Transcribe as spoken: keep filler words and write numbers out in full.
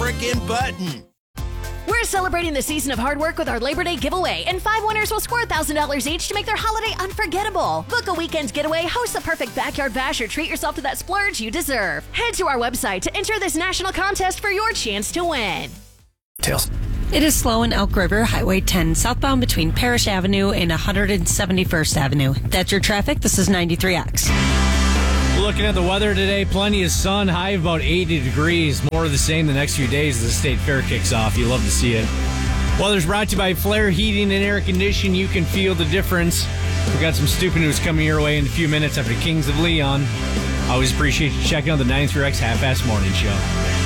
frickin' button. We're celebrating the season of hard work with our Labor Day giveaway, and five winners will score one thousand dollars each to make their holiday unforgettable. Book a weekend getaway, host the perfect backyard bash, or treat yourself to that splurge you deserve. Head to our website to enter this national contest for your chance to win. Tails. It is slow in Elk River, Highway ten, southbound between Parrish Avenue and one hundred seventy-first Avenue. That's your traffic. This is ninety-three X. Looking at the weather today, plenty of sun, high of about eighty degrees. More of the same the next few days as the state fair kicks off. You love to see it. Weather's brought to you by Flair Heating and Air Conditioning. You can feel the difference. We've got some stupid news coming your way in a few minutes after Kings of Leon. Always appreciate you checking out the ninety-three X Half-Ass Morning Show.